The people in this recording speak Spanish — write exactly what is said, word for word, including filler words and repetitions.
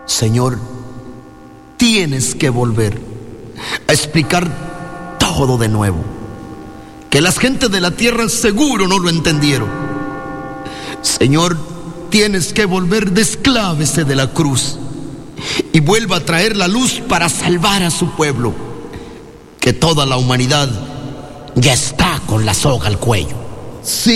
Señor, tienes que volver a explicar todo de nuevo, que las gentes de la tierra seguro no lo entendieron. Señor, tienes que volver, desclávese de la cruz y vuelva a traer la luz para salvar a su pueblo, que toda la humanidad ya está con la soga al cuello. Sí.